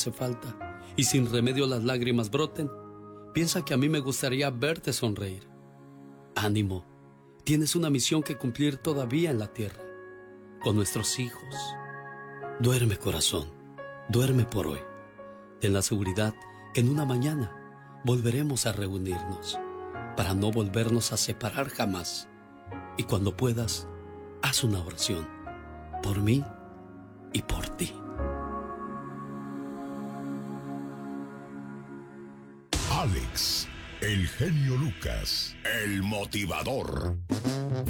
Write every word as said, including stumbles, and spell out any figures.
hace falta y sin remedio las lágrimas broten, piensa que a mí me gustaría verte sonreír. Ánimo, tienes una misión que cumplir todavía en la tierra, con nuestros hijos. Duerme, corazón, duerme por hoy. Ten la seguridad que en una mañana volveremos a reunirnos para no volvernos a separar jamás. Y cuando puedas, haz una oración por mí y por ti. Alex, el genio Lucas, el motivador.